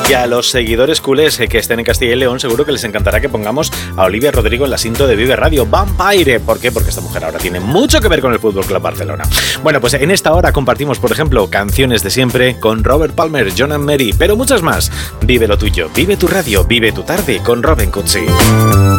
Y a los seguidores culés que estén en Castilla y León seguro que les encantará que pongamos a Olivia Rodrigo en la cinta de Vive Radio, Vampire. ¿Por qué? Porque esta mujer ahora tiene mucho que ver con el Fútbol Club Barcelona. Bueno, pues en esta hora compartimos, por ejemplo, canciones de siempre con Robert Palmer, John and Mary, pero muchas más. Vive lo tuyo, vive tu radio, vive tu tarde con Robin Cutsi.